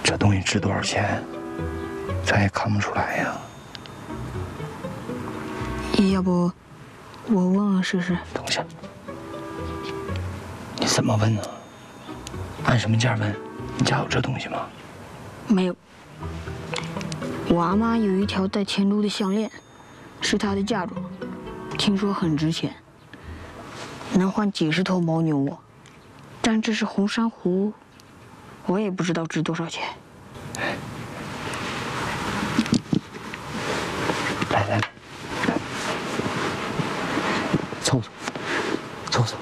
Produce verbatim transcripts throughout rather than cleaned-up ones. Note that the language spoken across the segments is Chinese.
这东西值多少钱，咱也看不出来呀。 要不我问问试试？ 等下，你怎么问呢？按什么价问？你家有这东西吗？ 没有。我阿妈有一条带前珠的项链，是她的嫁妆，听说很值钱，能换几十头牦牛窝。但这是红珊瑚，我也不知道值多少钱。 来来来，凑凑，凑凑。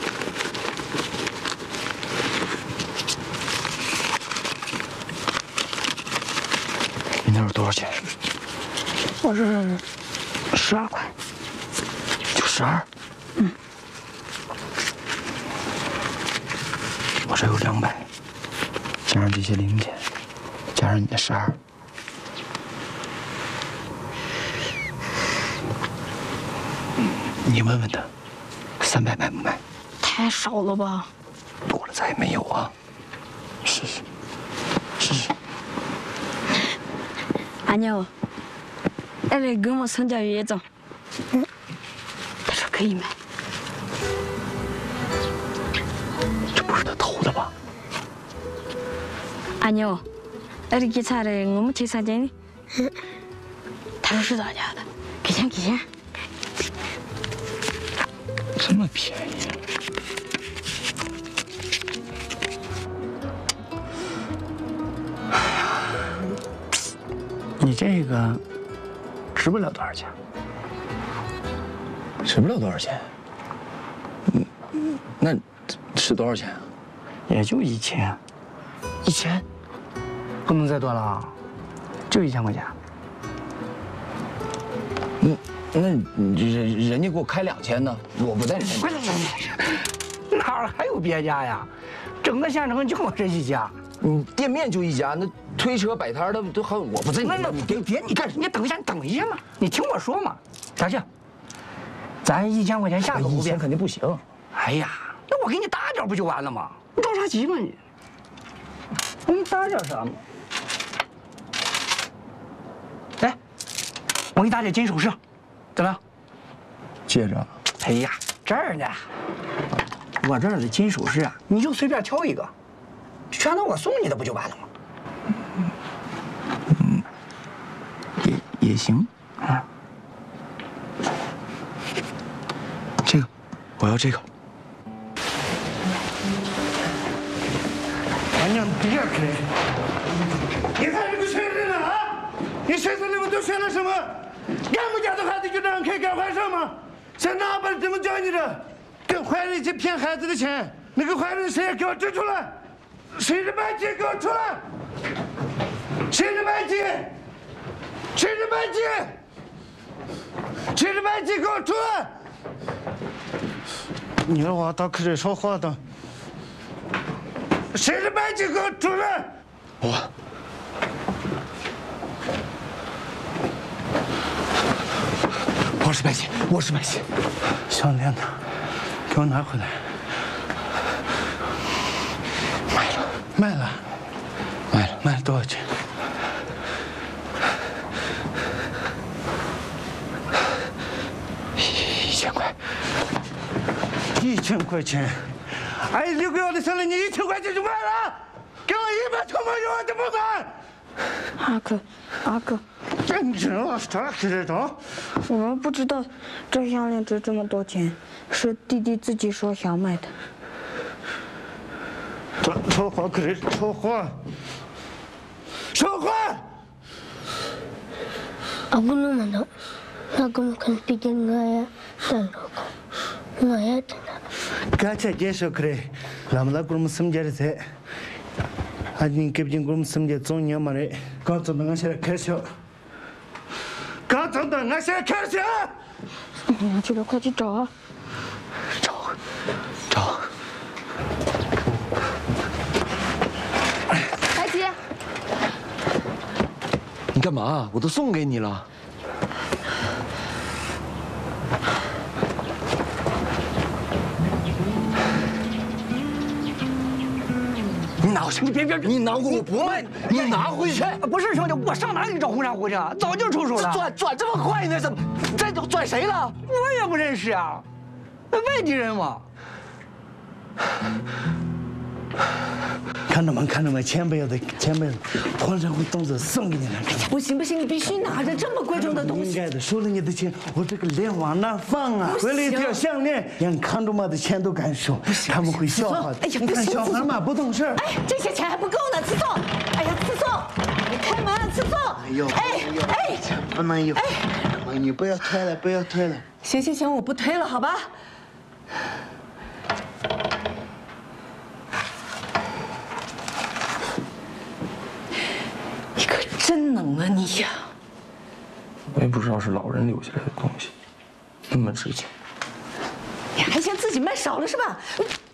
你那有多少钱？ 我是十二块。 就十二？ 嗯。 我这有两百，加上这些零钱，加上你的十二，你问问他，三百卖不卖？ 太少了吧？ 多了咱也没有啊。试试，试试。 阿娘，来来跟我参加月子。嗯，他说可以买。 这不是他偷的吧？ 阿娘，来来给他的，我们去参加呢。他说是他家的，给钱给钱。 这么便宜？你这个值不了多少钱，值不了多少钱。嗯，那是多少钱啊？也就一千。一千？ 不能再多了啊，就一千块钱。 嗯，那人人家给我开两千呢，我不在人家。 哪儿还有别家呀？整个县城就我这一家。 你店面就一家，那推车摆摊的都还我不在。 那那你别别你干什么？你等一下，你等一下嘛，你听我说嘛。小庆，咱一千块钱下个不变肯定不行。 哎呀，那我给你打点不就完了吗？你着啥急嘛你？我给你打点啥嘛？来，我给你打点金首饰，怎么样？ 戒指。 哎呀，这儿呢，我这儿的金首饰啊，你就随便挑一个，全都我送你的不就完了吗？ 嗯，也也行啊。这个，我要这个。 俺娘别开！你看这个村子呢啊！你村子里面都学了什么？俺们家的孩子就这样开干坏事吗？在哪边怎么教你的？跟坏人去骗孩子的钱，那个坏人谁？给我指出来！谁是白鸡？给我出来！谁是白鸡？谁是白鸡？谁是白鸡？给我出来！你让我到客人说话的。谁是白鸡？给我出来！ 我。我是白鸡，我是白鸡。 项链呢？给我拿回来。 卖了， 卖了， 卖了， 卖了多少钱？ 一千块。 一千块钱。哎，六个月的项链，你一千块钱就卖了？给我一百头毛油我都不买。 阿哥，阿哥， 真真啊，啥知道？ 我们不知道这项链值这么多钱，是弟弟自己说想买的。 说说话可是说话，说话。 Aku naman na nagumukan bigyan ngaya dalaga ngaya dalaga. Kaça geçiyor kre, lamla kurum simgerse, adin kepjin kurum simger zonya mare, kaça da ngashara kaça, kaça da ngashara kaça。 你要去了，快去找啊！ 找，找。 白吉， 你干嘛？我都送给你了。 你拿拿回去。 你别别别， 你拿过我不卖，你拿回去。 不是兄弟，我上哪里找红珊瑚去？早就出手了。 转转这么快呢？怎么？这都转谁了？ 我也不认识啊，那外地人嘛。 看着吗？看着吗？前辈的前辈，黄珊瑚动作送给你了。 不行不行，你必须拿着这么贵重的东西。 应该的，收了你的钱，我这个脸往哪放啊？为了一条项链，让看着嘛的钱都敢收，他们会笑话的。 哎呀， 你看小孩嘛不懂事儿。 哎，这些钱还不够呢，刺凤。哎呀，刺凤，你开门啊，刺凤。 哎呦， 哎哎， 不能有。哎，你不要推了，不要推了。 行行行，我不推了，好吧？你可真能啊你呀！ 我也不知道是老人留下来的东西，那么值钱。 你还嫌自己卖少了是吧？